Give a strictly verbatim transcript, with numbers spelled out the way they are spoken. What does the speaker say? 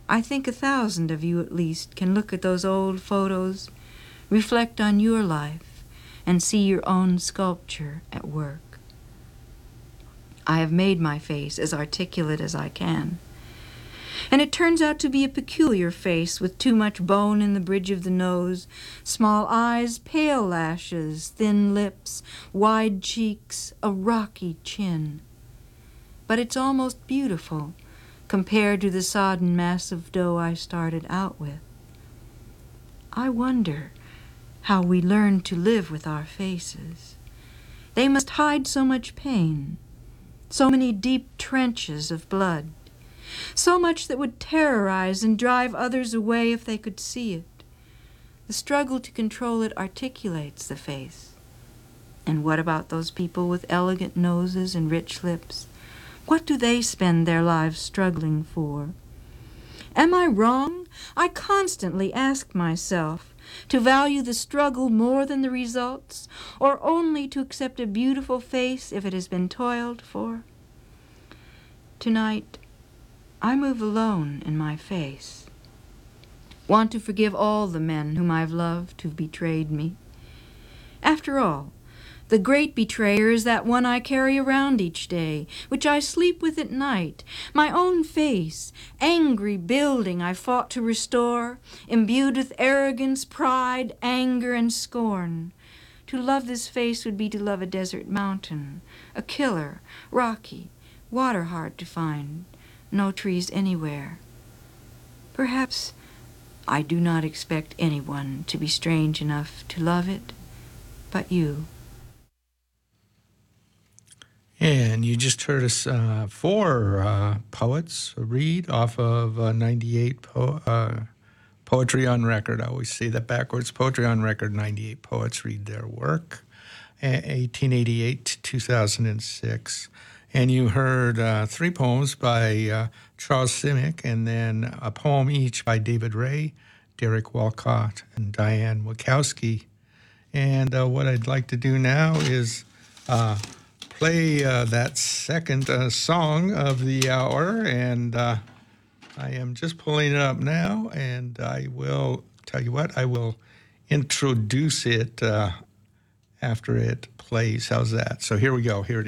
I think a thousand of you at least can look at those old photos, reflect on your life, and see your own sculpture at work. I have made my face as articulate as I can, and it turns out to be a peculiar face with too much bone in the bridge of the nose, small eyes, pale lashes, thin lips, wide cheeks, a rocky chin. But it's almost beautiful compared to the sodden mass of dough I started out with. I wonder how we learn to live with our faces. They must hide so much pain, so many deep trenches of blood, so much that would terrorize and drive others away if they could see it. The struggle to control it articulates the face. And what about those people with elegant noses and rich lips? What do they spend their lives struggling for? Am I wrong? I constantly ask myself to value the struggle more than the results, or only to accept a beautiful face if it has been toiled for. Tonight, I move alone in my face. Want to forgive all the men whom I've loved who've betrayed me. After all, the great betrayer is that one I carry around each day, which I sleep with at night, my own face, angry building I fought to restore, imbued with arrogance, pride, anger, and scorn. To love this face would be to love a desert mountain, a killer, rocky, water hard to find, no trees anywhere. Perhaps I do not expect anyone to be strange enough to love it, but you. And you just heard us uh, four uh, poets read off of uh, ninety-eight po- uh, Poetry on Record. I always say that backwards. Poetry on Record, ninety-eight poets read their work, eighteen eighty-eight to two thousand six. And you heard uh, three poems by uh, Charles Simic, and then a poem each by David Ray, Derek Walcott, and Diane Wachowski. And uh, what I'd like to do now is uh, play uh, that second uh, song of the hour, and uh, I am just pulling it up now, and I will tell you what, I will introduce it uh, after it plays. How's that? So here we go. Here it is.